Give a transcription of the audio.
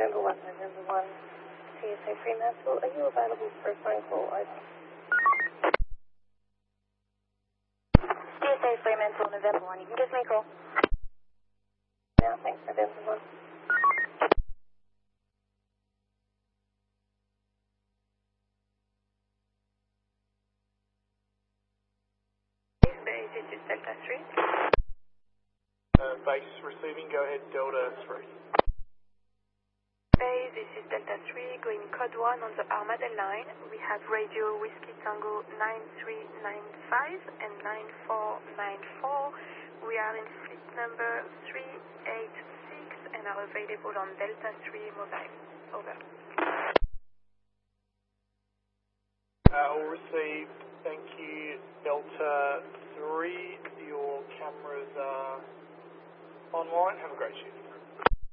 November 1, November 1, TSA Fremantle. Are you available for a phone call? Over. TSA Fremantle, November 1. You can give me a call. Now, thanks, November 1. Base, this is Delta 3. Base receiving, go ahead, Delta 3. Base, this is Delta 3, going code 1 on the Armada line. We have radio Whiskey Tango 9395 and 9494. We are in fleet number 386 and are available on Delta 3 mobile. Over. All received, thank you, Delta 3. Your cameras are online. Have a great shift.